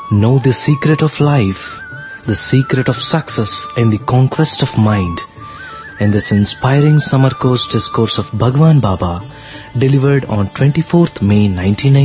Know the secret of life, the secret of success in the conquest of mind. In this inspiring summer course discourse of Bhagwan Baba, delivered on 24th May 1990.